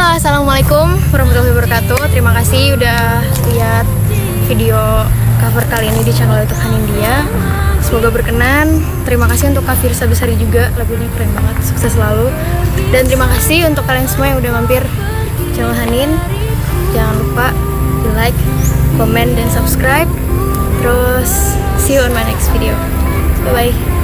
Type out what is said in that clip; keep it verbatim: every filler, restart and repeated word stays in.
Halo, assalamualaikum warahmatullahi wabarakatuh. Terima kasih udah lihat video cover kali ini di channel YouTube Hanindia. Semoga berkenan. Terima kasih untuk Kak Firsa Besari juga, lagunya keren banget. Sukses selalu. Dan terima kasih untuk kalian semua yang udah mampir channel Hanin. Jangan lupa di like, komen, dan subscribe. Terus see you on my next video. Bye bye.